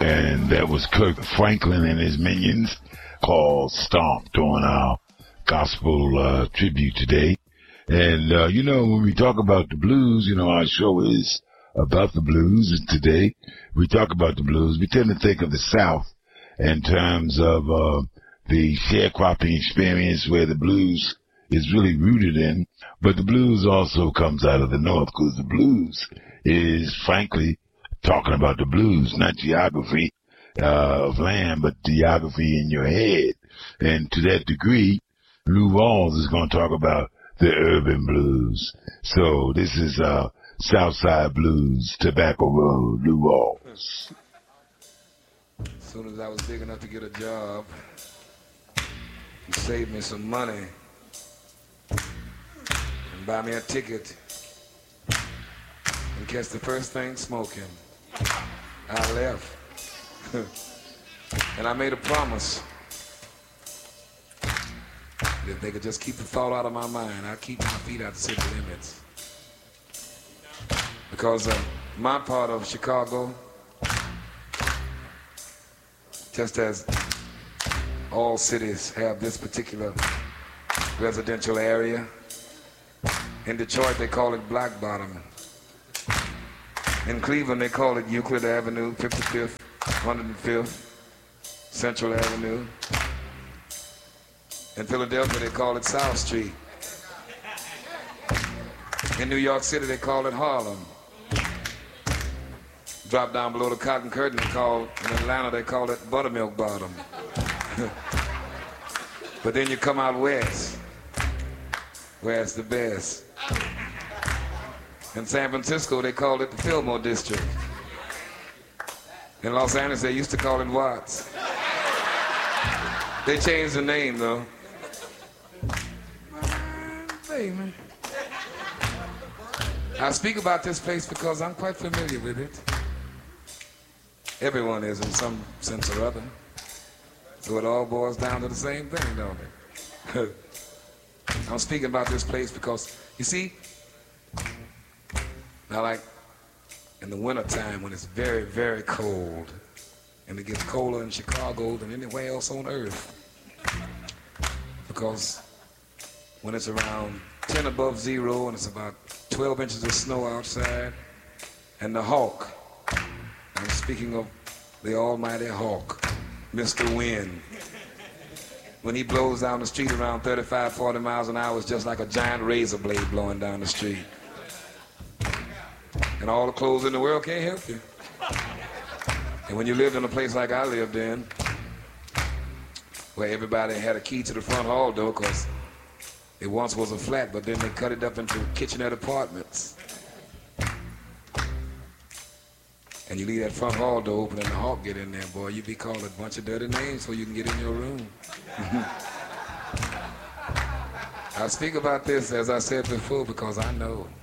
and that was Kirk Franklin and his minions, called Stomp, doing our gospel tribute today. And, when we talk about the blues, our show is about the blues. And today, we talk about the blues. We tend to think of the South in terms of the sharecropping experience where the blues is really rooted in. But the blues also comes out of the North, because the blues is, frankly, talking about the blues, not geography of land, but geography in your head. And to that degree, Lou Rawls is going to talk about the urban blues. So this is Southside Blues, Tobacco Road, Lou Rawls. As soon as I was big enough to get a job, he saved me some money and buy me a ticket and catch the first thing smoking. I left. And I made a promise. If they could just keep the thought out of my mind, I'd keep my feet out the city limits. Because my part of Chicago, just as all cities have this particular residential area, in Detroit they call it Black Bottom. In Cleveland they call it Euclid Avenue, 55th, 105th, Central Avenue. In Philadelphia, they call it South Street. In New York City, they call it Harlem. Drop down below the Cotton Curtain, in Atlanta, they call it Buttermilk Bottom. But then you come out west, where it's the best. In San Francisco, they call it the Fillmore District. In Los Angeles, they used to call it Watts. They changed the name, though. Man. I speak about this place because I'm quite familiar with it. Everyone is in some sense or other. So it all boils down to the same thing, don't it? I'm speaking about this place because, you see, now like in the wintertime when it's very, very cold, and it gets colder in Chicago than anywhere else on earth, because when it's around 10 above zero and it's about 12 inches of snow outside, and the Hawk, I'm speaking of the almighty Hawk, Mr. Wind, when he blows down the street around 35, 40 miles an hour, it's just like a giant razor blade blowing down the street. And all the clothes in the world can't help you. And when you lived in a place like I lived in, where everybody had a key to the front hall door, because it once was a flat, but then they cut it up into kitchenette apartments. And you leave that front hall door open and the Hawk get in there, boy, you be called a bunch of dirty names so you can get in your room. I speak about this, as I said before, because I know.